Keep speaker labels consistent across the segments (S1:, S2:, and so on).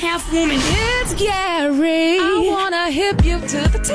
S1: half woman. It's Gary. I wanna hip you to the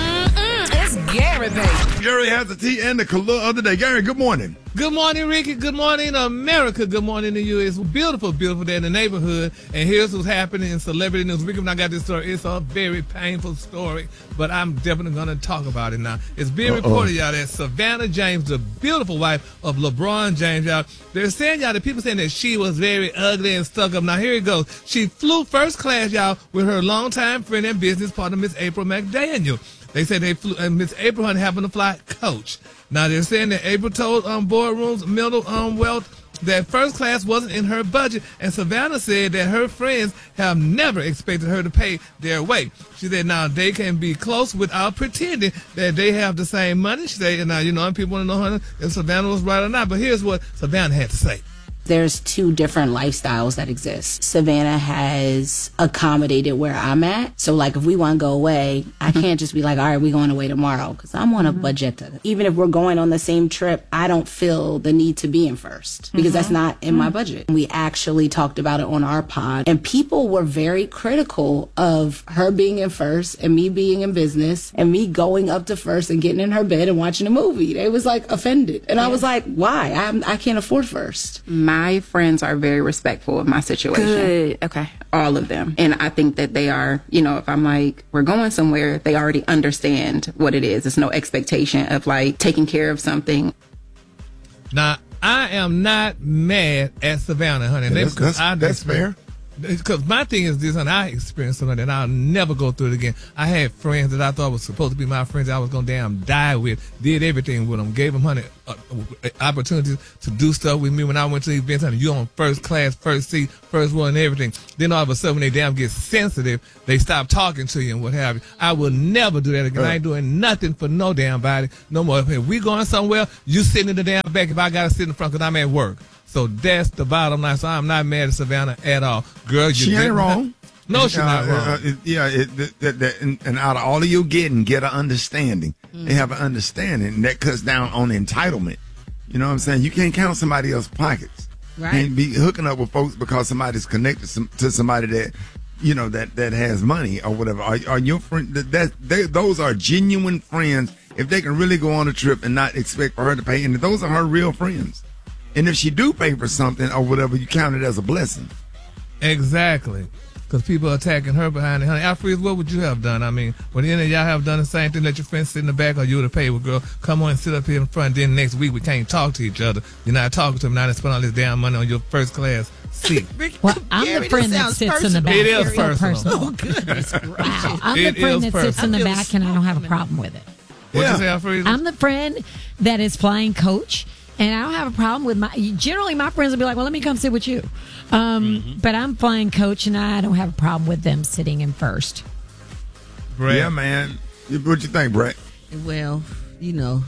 S1: T. It's Gary, baby.
S2: Gary has the tea and the color of the day. Gary, good morning.
S3: Good morning, Ricky. Good morning, America. Good morning to you. It's a beautiful, beautiful day in the neighborhood. And here's what's happening in celebrity news. Ricky, when I got this story, it's a very painful story, but I'm definitely going to talk about it now. It's being reported, y'all, that Savannah James, the beautiful wife of LeBron James, y'all, they're saying, y'all, that people saying that she was very ugly and stuck up. Now, here it goes. She flew first class, y'all, with her longtime friend and business partner, Miss April McDaniel. They said they flew, and Miss April happened to fly coach. Now, they're saying that April told Boardroom's Middle Wealth that first class wasn't in her budget, and Savannah said that her friends have never expected her to pay their way. She said now they can be close without pretending that they have the same money. She said, now, you know, people want to know if Savannah was right or not, but here's what Savannah had to say.
S4: There's two different lifestyles that exist. Savannah has accommodated where I'm at. So, like, if we want to go away, I can't just be like, all right, we're going away tomorrow, because I'm on a budget. Even if we're going on the same trip, I don't feel the need to be in first, because that's not in my budget. We actually talked about it on our pod, and people were very critical of her being in first and me being in business and me going up to first and getting in her bed and watching a movie. They was, like, offended. And I was like, why? I can't afford first.
S5: My friends are very respectful of my situation.
S1: Good. Okay.
S5: All of them. And I think that they are, you know, if I'm like, we're going somewhere, they already understand what it is. It's no expectation of like taking care of something.
S3: Now, I am not mad at Savannah, honey.
S2: Yeah, that's fair.
S3: Because my thing is this, and I experienced something that I'll never go through it again. I had friends that I thought was supposed to be my friends that I was going to damn die with, did everything with them, gave them, honey, opportunities to do stuff with me when I went to events, honey. You on first class, first seat, first one and everything. Then all of a sudden when they damn get sensitive, they stop talking to you and what have you. I will never do that again. I ain't doing nothing for no damn body no more. If we going somewhere, you sitting in the damn back if I got to sit in the front because I'm at work. So that's the bottom line. So I'm not mad at Savannah at all. Girl,
S2: she ain't wrong.
S3: No, she's not wrong.
S2: And out of all of you get an understanding. They have an understanding that cuts down on entitlement. You know what I'm saying? You can't count somebody else's pockets.
S6: Right.
S2: And be hooking up with folks because somebody's connected to somebody that, you know, that has money or whatever. Are your friend? Those are genuine friends. If they can really go on a trip and not expect for her to pay, and those are her real friends. And if she do pay for something or whatever, you count it as a blessing.
S3: Exactly. Because people are attacking her behind it. Honey, Alfred, what would you have done? I mean, would any of y'all have done the same thing? Let your friends sit in the back, or you would have paid with, girl, come on and sit up here in front. Then next week we can't talk to each other. You're not talking to them now and spend all this damn money on your first class seat.
S7: Well, I'm the friend that sits in the back.
S3: It is
S7: It's so
S3: personal.
S7: Oh, goodness. Wow. I'm the friend that sits in the back, and I don't have a problem with it.
S3: What'd you say, Alfred?
S7: I'm the friend that is flying coach. And I don't have a problem with generally my friends will be like, well, let me come sit with you. But I'm flying coach, and I don't have a problem with them sitting in first.
S3: Brett?
S2: Yeah, man. What you think, Brett?
S6: Well, you know,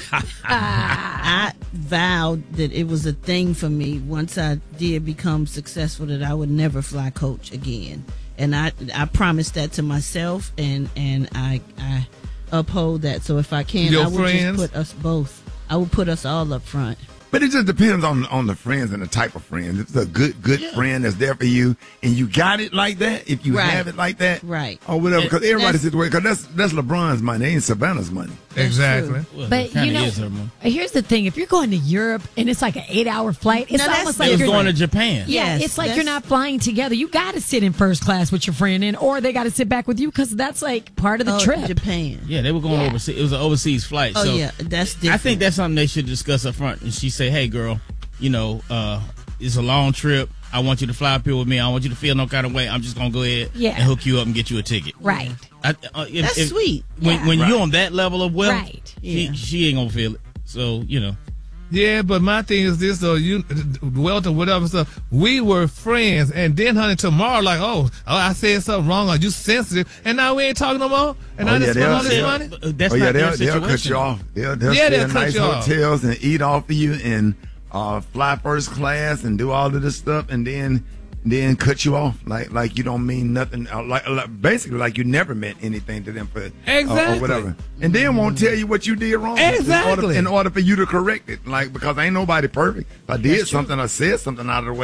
S6: I vowed that it was a thing for me once I did become successful that I would never fly coach again. And I promised that to myself, and I uphold that. So if I can, I would just put us both. I would put us all up front.
S2: But it just depends on the friends and the type of friend. If it's a good friend that's there for you, and you got it like that, if you have it like that,
S6: right,
S2: or whatever, because everybody's situation, because that's LeBron's money, ain't Savannah's money.
S3: Exactly.
S7: Well, but you know, here's the thing: if you're going to Europe and it's like an 8-hour flight, it's almost like you're
S8: going to Japan.
S7: Yeah, it's like you're not flying together. You got to sit in first class with your friend, or they got to sit back with you because that's like part of the trip.
S6: Japan.
S8: Yeah, they were going overseas. It was an overseas flight.
S6: Oh,
S8: so
S6: yeah, that's different.
S8: I think that's something they should discuss up front. And she say, "Hey, girl, you know, it's a long trip. I want you to fly up here with me. I don't want you to feel no kind of way. I'm just going to go ahead and hook you up and get you a ticket."
S7: Right.
S6: That's sweet.
S8: When you're on that level of wealth,
S7: right.
S8: she ain't going to feel it. So, you know.
S3: Yeah, but my thing is this, though, wealth or whatever stuff, we were friends, and then, honey, tomorrow, like, oh, I said something wrong, are you sensitive? And now we ain't talking no more, and I just spent all this money?
S8: That's not their situation.
S2: They'll cut you off. They'll stay in nice hotels and eat off of you and fly first class and do all of this stuff, and then cut you off like you don't mean nothing, like basically like you never meant anything to them for or whatever, and then won't tell you what you did wrong in order for you to correct it, like, because ain't nobody perfect. If I did something or said something out of the way,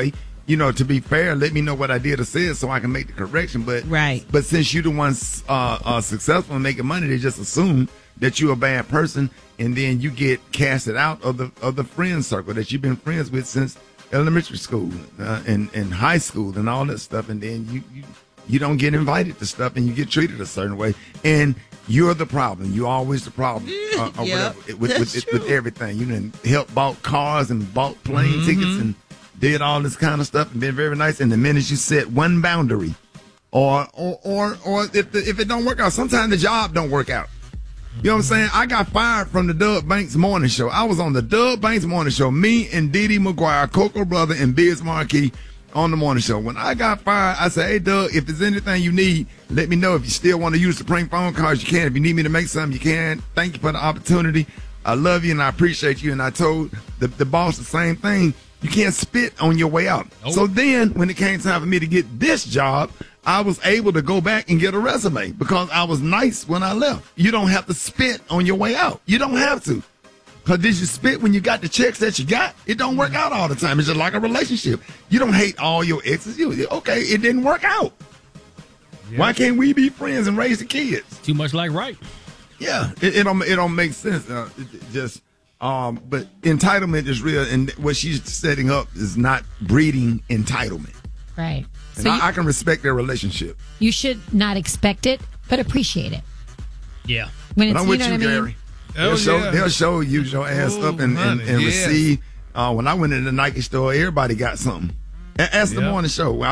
S2: to be fair, let me know what I did or said so I can make the correction. But But since you're the one successful in making money, they just assume that you're a bad person, and then you get casted out of the friend circle that you've been friends with since elementary school and high school and all that stuff, and then you don't get invited to stuff and you get treated a certain way, and you're the problem. You're always the problem or whatever with everything. You done helped bought cars and bought plane tickets and did all this kind of stuff and been very nice. And the minute you set one boundary, or if it don't work out, sometimes the job don't work out. You know what I'm saying? I got fired from the Doug Banks Morning Show. I was on the Doug Banks Morning Show. Me and Dee McGuire, Coco Brother, and Biz Marquis on the morning show. When I got fired, I said, hey, Doug, if there's anything you need, let me know. If you still want to use the prank phone calls, you can. If you need me to make something, you can. Thank you for the opportunity. I love you and I appreciate you. And I told the boss the same thing. You can't spit on your way out. Nope. So then when it came time for me to get this job, I was able to go back and get a resume because I was nice when I left. You don't have to spit on your way out. You don't have to. Because did you spit when you got the checks that you got? It don't work out all the time. It's just like a relationship. You don't hate all your exes. Okay, it didn't work out. Yeah. Why can't we be friends and raise the kids?
S9: Too much like right.
S2: Yeah, it don't make sense. But entitlement is real, and what she's setting up is not breeding entitlement.
S7: Right.
S2: And so I can respect their relationship.
S7: You should not expect it, but appreciate it.
S9: Yeah.
S2: When it's, I'm with you, Gary. They'll show you your ass up and receive. When I went in the Nike store, everybody got something. Ask the morning show.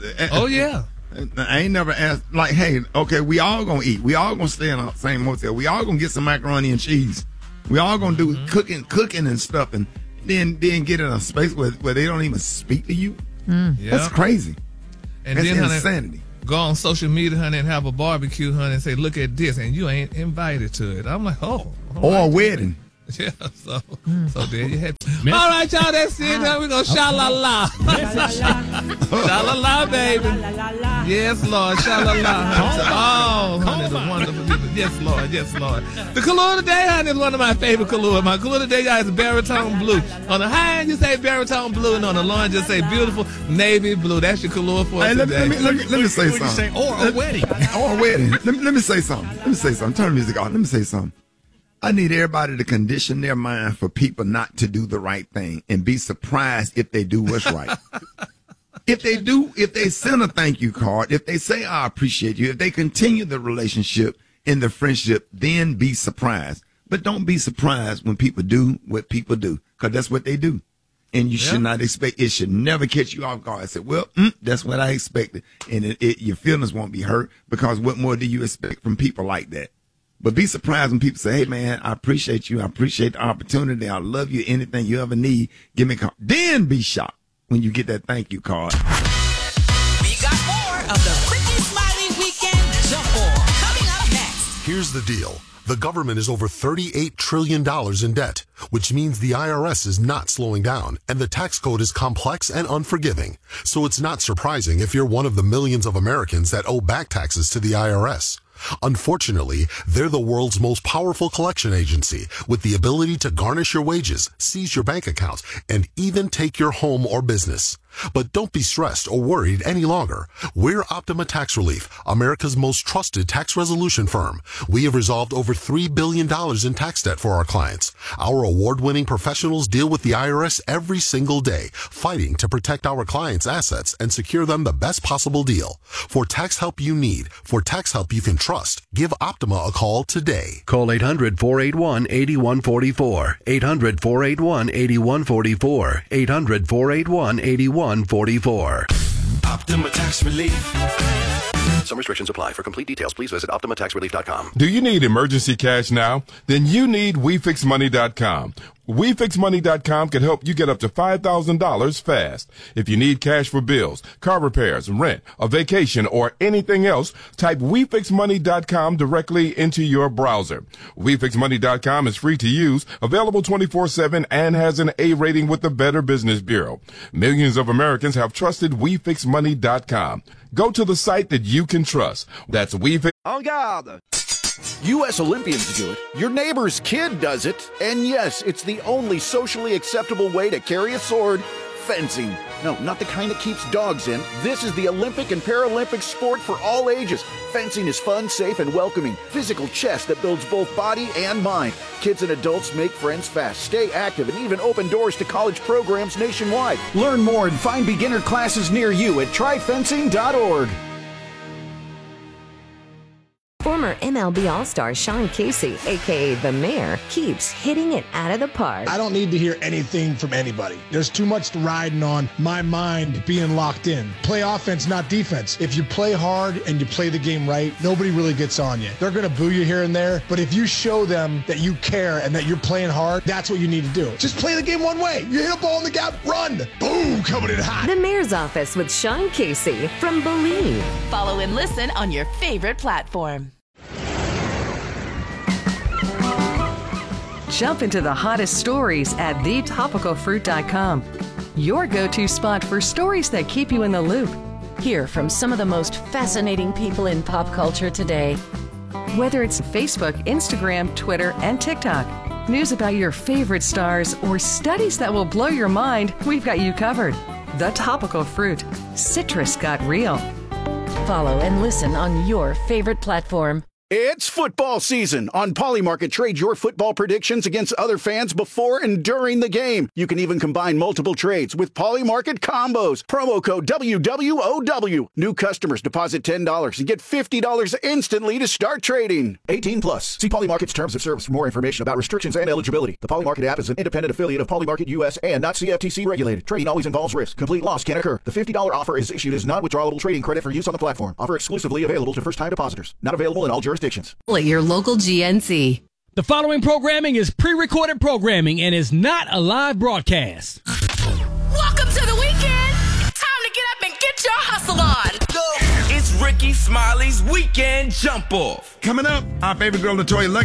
S2: I ain't never asked, like, hey, okay, we all gonna eat. We all gonna stay in the same hotel. We all gonna get some macaroni and cheese. We all gonna do cooking and stuff, and then get in a space where they don't even speak to you. That's crazy.
S3: And
S2: that's
S3: then,
S2: insanity.
S3: Honey, go on social media, honey, and have a barbecue, honey, and say, look at this, and you ain't invited to it. I'm like, or
S2: a wedding.
S3: Yeah, so there you have it. All right, y'all, that's it. Now we're going to sha-la-la. Sha-la-la, baby. Yes, Lord, sha-la-la. Oh, honey, the wonderful people. Yes, Lord, yes, Lord. The color today, honey, is one of my favorite colors. My color today, guys, is baritone blue. On the high end, you say baritone blue, and on the low end, just say beautiful navy blue. That's your color for today.
S2: Let me say something.
S9: Or a wedding.
S2: Or a wedding. Let me say something. Turn the music off. Let me say something. I need everybody to condition their mind for people not to do the right thing and be surprised if they do what's right. If they send a thank you card, if they say, I appreciate you, if they continue the relationship and the friendship, then be surprised. But don't be surprised when people do what people do, because that's what they do. And you should not expect, it should never catch you off guard. I said, well, that's what I expected. And your feelings won't be hurt, because what more do you expect from people like that? But be surprised when people say, hey, man, I appreciate you. I appreciate the opportunity. I love you. Anything you ever need, give me a call. Then be shocked when you get that thank you card.
S1: We got more of the Rickey Smiley Weekend Jump Off coming up next.
S10: Here's the deal. The government is over $38 trillion in debt, which means the IRS is not slowing down, and the tax code is complex and unforgiving. So it's not surprising if you're one of the millions of Americans that owe back taxes to the IRS. Unfortunately, they're the world's most powerful collection agency, with the ability to garnish your wages, seize your bank accounts, and even take your home or business. But don't be stressed or worried any longer. We're Optima Tax Relief, America's most trusted tax resolution firm. We have resolved over $3 billion in tax debt for our clients. Our award-winning professionals deal with the IRS every single day, fighting to protect our clients' assets and secure them the best possible deal. For tax help you need, for tax help you can trust, give Optima a call today.
S11: Call 800-481-8144. 800-481-8144. 800-481-8144.
S10: Optima Tax Relief.
S11: Some restrictions apply. For complete details, please visit OptimaTaxRelief.com.
S12: Do you need emergency cash now? Then you need WeFixMoney.com. WeFixMoney.com can help you get up to $5,000 fast. If you need cash for bills, car repairs, rent, a vacation, or anything else, type WeFixMoney.com directly into your browser. WeFixMoney.com is free to use, available 24/7, and has an A rating with the Better Business Bureau. Millions of Americans have trusted WeFixMoney.com. Go to the site that you can trust. That's WeFix.
S13: En garde! U.S. Olympians do it, your neighbor's kid does it, and yes, it's the only socially acceptable way to carry a sword fencing. No, not the kind that keeps dogs in. This is the Olympic and Paralympic sport for all ages. Fencing is fun, safe, and welcoming. Physical chess that builds both body and mind. Kids and adults make friends fast, stay active, and even open doors to college programs nationwide. Learn more and find beginner classes near you at tryfencing.org.
S9: Former MLB All-Star Sean Casey, a.k.a. The Mayor, keeps hitting it out of the park.
S14: I don't need to hear anything from anybody. There's too much riding on my mind being locked in. Play offense, not defense. If you play hard and you play the game right, nobody really gets on you. They're going to boo you here and there, but if you show them that you care and that you're playing hard, that's what you need to do. Just play the game one way. You hit a ball in the gap, run. Boom, coming in hot.
S9: The Mayor's Office with Sean Casey from Believe.
S1: Follow and listen on your favorite platform.
S15: Jump into the hottest stories at thetopicalfruit.com. Your go-to spot for stories that keep you in the loop.
S1: Hear from some of the most fascinating people in pop culture today.
S15: Whether it's Facebook, Instagram, Twitter, and TikTok, news about your favorite stars, or studies that will blow your mind, we've got you covered. The Topical Fruit. Citrus got real.
S1: Follow and listen on your favorite platform.
S13: It's football season. On Polymarket, trade your football predictions against other fans before and during the game. You can even combine multiple trades with Polymarket combos. Promo code WWOW. New customers deposit $10 and get $50 instantly to start trading. 18 plus. See Polymarket's terms of service for more information about restrictions and eligibility. The Polymarket app is an independent affiliate of Polymarket US and not CFTC regulated. Trading always involves risk. Complete loss can occur. The $50 offer is issued as non-withdrawable trading credit for use on the platform. Offer exclusively available to first-time depositors. Not available in all jurisdictions.
S1: At your local GNC.
S16: The following programming is pre-recorded programming and is not a live broadcast.
S1: Welcome to the weekend. It's time to get up and get your hustle on.
S17: It's Ricky Smiley's Weekend Jump Off.
S2: Coming up, our favorite girl, LaToya Luckett.